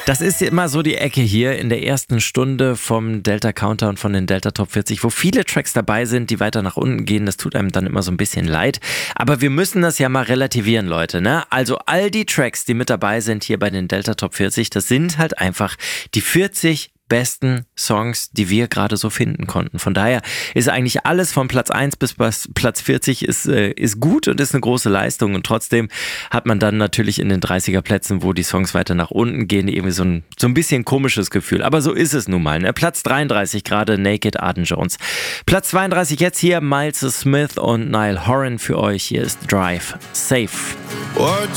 Das ist immer so die Ecke hier in der ersten Stunde vom Delta Counter und von den Delta Top 40, wo viele Tracks dabei sind, die weiter nach unten gehen. Das tut einem dann immer so ein bisschen leid. Aber wir müssen das ja mal relativieren, Leute, ne? Also all die Tracks, die mit dabei sind hier bei den Delta Top 40, das sind halt einfach die 40 besten Songs, die wir gerade so finden konnten. Von daher ist eigentlich alles von Platz 1 bis Platz 40 ist gut und ist eine große Leistung, und trotzdem hat man dann natürlich in den 30er Plätzen, wo die Songs weiter nach unten gehen, irgendwie so ein bisschen komisches Gefühl. Aber so ist es nun mal, ne? Platz 33 gerade Naked Arden Jones. Platz 32 jetzt hier Miles Smith und Niall Horan für euch. Hier ist Drive Safe. What